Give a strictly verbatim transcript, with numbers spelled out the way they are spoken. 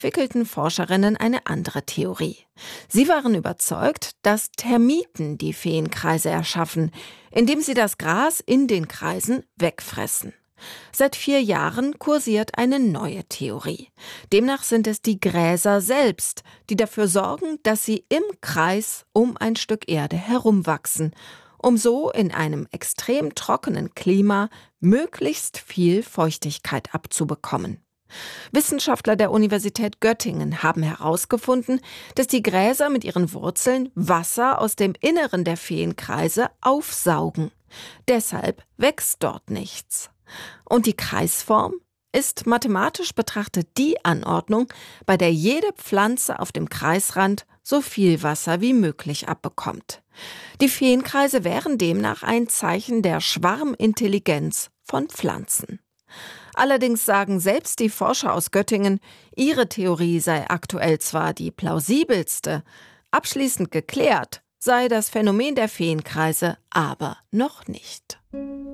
entwickelten Forscherinnen eine andere Theorie. Sie waren überzeugt, dass Termiten die Feenkreise erschaffen, indem sie das Gras in den Kreisen wegfressen. Seit vier Jahren kursiert eine neue Theorie. Demnach sind es die Gräser selbst, die dafür sorgen, dass sie im Kreis um ein Stück Erde herumwachsen, um so in einem extrem trockenen Klima möglichst viel Feuchtigkeit abzubekommen. Wissenschaftler der Universität Göttingen haben herausgefunden, dass die Gräser mit ihren Wurzeln Wasser aus dem Inneren der Feenkreise aufsaugen. Deshalb wächst dort nichts. Und die Kreisform ist mathematisch betrachtet die Anordnung, bei der jede Pflanze auf dem Kreisrand so viel Wasser wie möglich abbekommt. Die Feenkreise wären demnach ein Zeichen der Schwarmintelligenz von Pflanzen. Allerdings sagen selbst die Forscher aus Göttingen, ihre Theorie sei aktuell zwar die plausibelste, abschließend geklärt sei das Phänomen der Feenkreise aber noch nicht.